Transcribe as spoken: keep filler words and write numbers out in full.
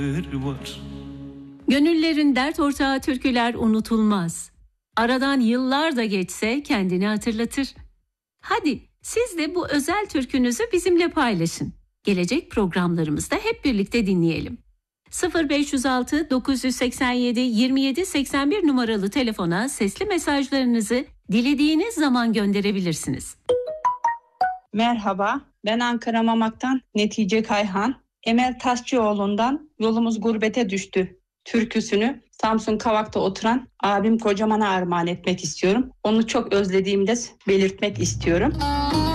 var. Gönüllerin dert ortağı türküler unutulmaz. Aradan yıllar da geçse kendini hatırlatır. Hadi siz de bu özel türkünüzü bizimle paylaşın. Gelecek programlarımızda hep birlikte dinleyelim. sıfır beş yüz altı dokuz yüz seksen yedi yirmi yedi seksen bir numaralı telefona sesli mesajlarınızı dilediğiniz zaman gönderebilirsiniz. Merhaba, ben Ankara Mamak'tan Netice Kayhan. Emel Taşçıoğlu'ndan Yolumuz Gurbete Düştü türküsünü Samsun Kavak'ta oturan abim Kocaman'a armağan etmek istiyorum. Onu çok özlediğimde belirtmek istiyorum.